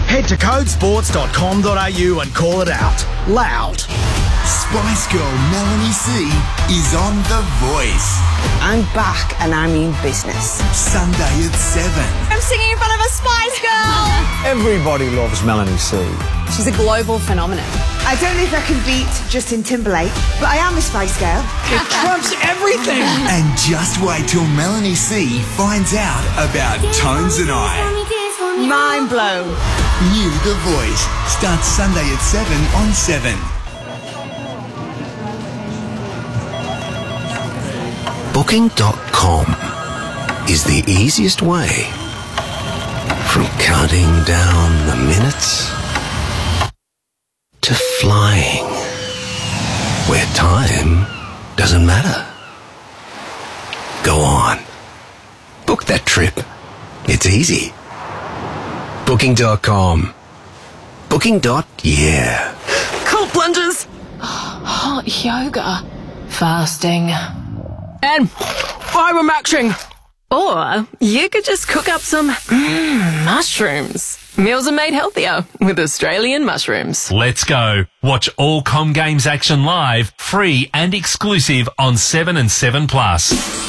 Head to codesports.com.au and call it out loud. Spice Girl Melanie C is on The Voice. I'm back and I mean business. Sunday at 7. I'm singing in front of a Spice Girl. Everybody loves Melanie C. She's a global phenomenon. I don't know if I can beat Justin Timberlake, but I am a Spice Girl. It trumps everything. And just wait till Melanie C finds out about Tones and I. Mind blown. New The Voice starts Sunday at 7 on 7. Booking.com is the easiest way from counting down the minutes to flying where time doesn't matter. Go on. Book that trip. It's easy. Booking.com. Booking.yeah. Cold plunges. Hot yoga. Fasting. And fibre-maxing. Or you could just cook up some mushrooms. Meals are made healthier with Australian mushrooms. Let's go. Watch all Com Games action live, free and exclusive on 7 and 7 Plus.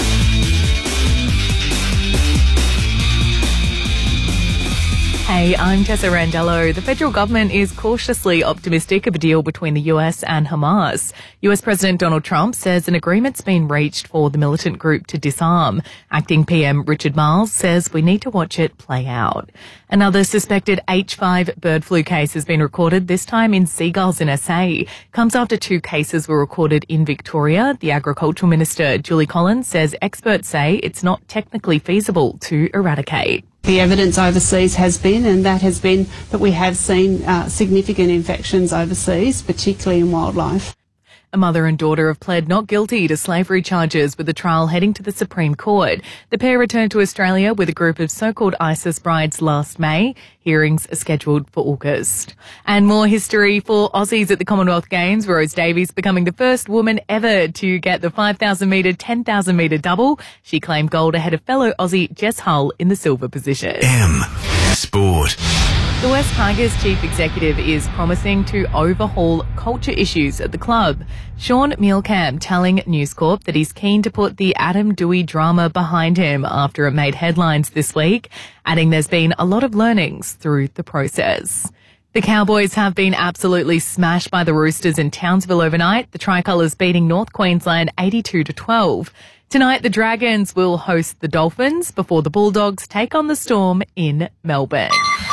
Hey, I'm Tessa Randello. The federal government is cautiously optimistic of a deal between the US and Hamas. US President Donald Trump says an agreement's been reached for the militant group to disarm. Acting PM Richard Marles says we need to watch it play out. Another suspected H5 bird flu case has been recorded, this time in seagulls in SA. Comes after 2 cases were recorded in Victoria. The Agricultural Minister, Julie Collins, says experts say it's not technically feasible to eradicate. The evidence overseas has been, and that has been that we have seen significant infections overseas, particularly in wildlife. A mother and daughter have pled not guilty to slavery charges, with the trial heading to the Supreme Court. The pair returned to Australia with a group of so-called ISIS brides last May. Hearings are scheduled for August. And more history for Aussies at the Commonwealth Games. Rose Davies becoming the first woman ever to get the 5,000 metre, 10,000 metre double. She claimed gold ahead of fellow Aussie Jess Hull in the silver position. M Sport. The West Tigers chief executive is promising to overhaul culture issues at the club. Sean Mielkamp telling News Corp that he's keen to put the Adam Doueihi drama behind him after it made headlines this week, adding there's been a lot of learnings through the process. The Cowboys have been absolutely smashed by the Roosters in Townsville overnight, the Tricolours beating North Queensland 82-12. Tonight, the Dragons will host the Dolphins before the Bulldogs take on the Storm in Melbourne.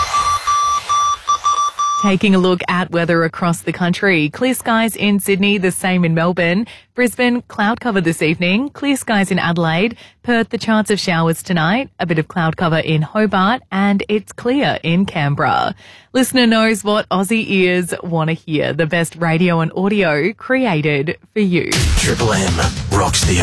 Taking a look at weather across the country. Clear skies in Sydney, the same in Melbourne. Brisbane, cloud cover this evening. Clear skies in Adelaide. Perth, the chance of showers tonight. A bit of cloud cover in Hobart. And it's clear in Canberra. Listener knows what Aussie ears want to hear. The best radio and audio created for you. Triple M rocks the